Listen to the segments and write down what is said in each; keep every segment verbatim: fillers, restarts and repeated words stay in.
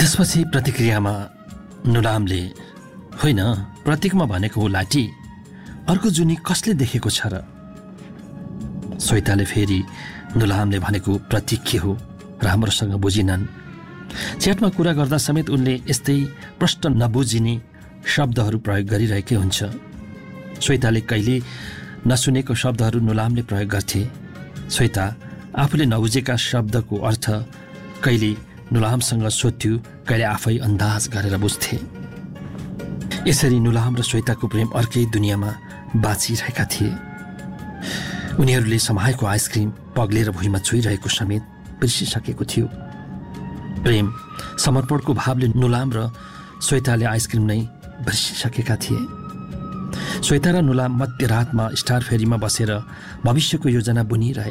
त्यसपछि प्रतिक्रियामा नुलामले, होइन प्रतीकमा भनेको हो लाठी, अर्को जुनी कसले देखेको छ र? श्वेताले फेरि नुलामले भनेको प्रतीक के हो राम्रोसँग बुझिनन्। च्याटमा कुरा गर्दा समेत उनले यस्तै प्रष्ट नबुझिने शब्दहरू प्रयोग गरिरहेकै हुन्छ। श्वेताले कहिले नसुनेको शब्दहरू नुलामले प्रयोग गर्थे। श्वेता आफूले नबुझेका शब्दको अर्थ कहिले नुलामसँग सोध्थ्यो, कहिले आफै अन्दाज गरेर बुझ्थे। यसरी नुलाम र श्वेताको प्रेम अर्कै दुनियाँमा बाँचिरहेका थिए। उनीहरूले समाएको आइसक्रिम पग्लेर भुइँमा चुइरहेको समेत बिर्सिसकेको थियो। प्रेम समर्पणको भावले नुलाम र श्वेताले आइसक्रिम नै बिर्सिसकेका थिए। श्वेता र नुलाम मध्यरातमा स्टार फेरीमा बसेर भविष्यको योजना बुनिरहे।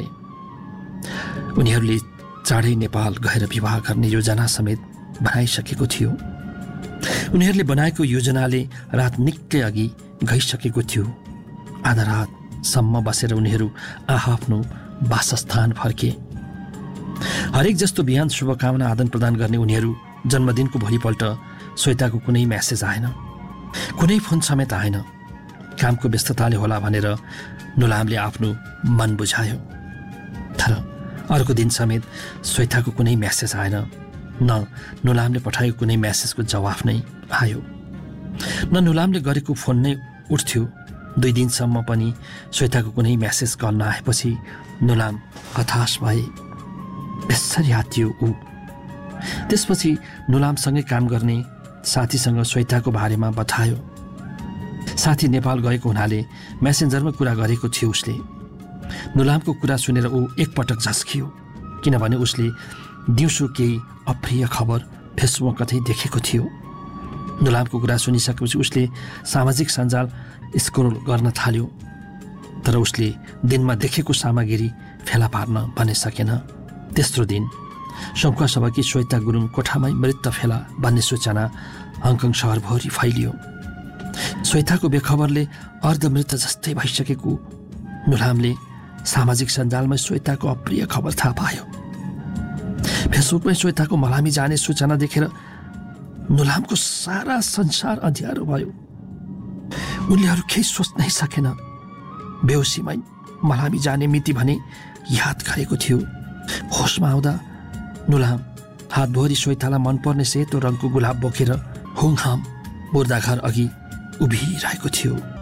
उनीहरूले चाँडै नेपाल गएर विवाह गर्ने योजना समेत बनाइसकेको थियो। उनीहरूले बनाएको योजनाले रात निकै अघि गइसकेको थियो। आधा रातसम्म बसेर उनीहरू आआफ्नो वासस्थान फर्के। हरेक जस्तो बिहान शुभकामना आदान प्रदान गर्ने उनीहरू जन्मदिनको भोलिपल्ट श्वेताको कुनै म्यासेज आएन, कुनै फोन समेत आएन। कामको व्यस्तताले होला भनेर नुलामले आफ्नो मन बुझायो। तर अर्को दिन समेत श्वेताको कुनै म्यासेज आएन, न नुलामले पठाएको कुनै म्यासेजको जवाफ नै आयो, न नुलामले गरेको फोन नै उठ्थ्यो। दुई दिनसम्म पनि श्वेताको कुनै म्यासेज कल नआएपछि नुलाम हताश भए। बेसरी हातियो ऊ। त्यसपछि नुलामसँगै काम गर्ने साथीसँग श्वेताको बारेमा बतायो। साथी नेपाल गएको हुनाले मेसेन्जरमा कुरा गरेको थियो उसले। नुलामको कुरा सुनेर ऊ एकपटक झस्कियो, किनभने उसले दिउँसो केही अप्रिय खबर फेसबुकमा कतै देखेको थियो। नुलामको कुरा सुनिसकेपछि उसले सामाजिक सञ्जाल स्क्रोल गर्न थाल्यो, तर उसले दिनमा देखेको सामग्री फेला पार्न पनि सकेन। तेस्रो दिन शङ्का सभाकी श्वेता गुरुङ कोठामै मृत फेला भन्ने सूचना हङकङ सहरभरि फैलियो। श्वेताको बेखबरले अर्धमृत जस्तै भइसकेको नुलामले सामाजिक सञ्जालमा श्वेताको अप्रिय खबर थाहा पायो। फेसबुकमै श्वेताको मलामी जाने सूचना देखेर नुलामको सारा संसार अँध्यारो भयो। उनले अरू केही सोच्नै सकेन। बेहोसीमै मलामी जाने मिति भने याद गरेको थियो। होसमा आउँदा नुलाम हातभरि श्वेतालाई मनपर्ने सेतो रङको गुलाब बोकेर हुङहाम मुर्दाघर अघि उभिरहेको थियो।